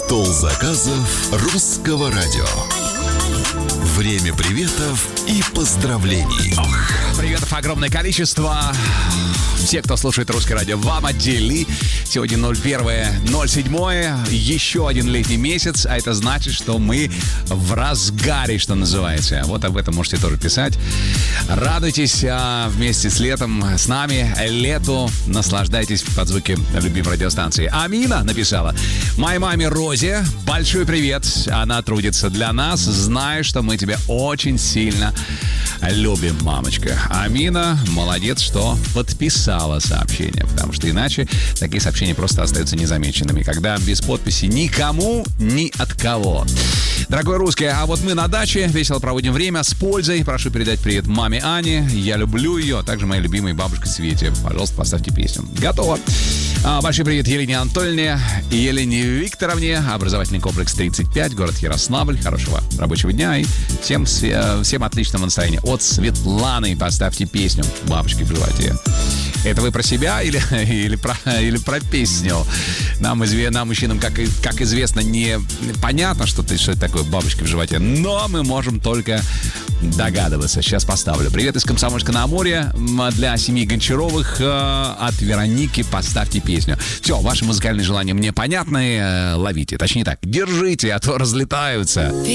Стол заказов русского радио. Время приветов и поздравлений. Приветов огромное количество. Все, кто слушает русское радио, вам отдели. Сегодня 01.07, еще один летний месяц, а это значит, что мы в разгаре, что называется. Вот об этом можете тоже писать. Радуйтесь вместе с летом, с нами, лету, наслаждайтесь под звуки любимой радиостанции. Амина написала: моей маме Розе большой привет, она трудится для нас, зная, что мы тебя очень сильно любим, мамочка. Амина, молодец, что подписала сообщение, потому что иначе такие сообщения просто остаются незамеченными, когда без подписи никому, ни от кого. Дорогой русский, а вот мы на даче весело проводим время с пользой. Прошу передать привет маме Ане, я люблю ее, а также моей любимой бабушке Свете. Пожалуйста, поставьте песню. Готово. Большой привет Елене Анатольевне и Елене Викторовне, образовательный комплекс 35, город Ярославль. Хорошего рабочего дня и всем отличного настроения. От Светланы поставьте песню «Бабочки в животе». Это вы про себя или про песню? Нам, мужчинам, как известно, не понятно, что это такое «бабочки в животе», но мы можем только догадываться. Сейчас поставлю. Привет из Комсомольска-на-Амуре для семьи Гончаровых. От Вероники поставьте песню. Все, ваши музыкальные желания мне понятны. Ловите. Точнее так, держите, а то разлетаются.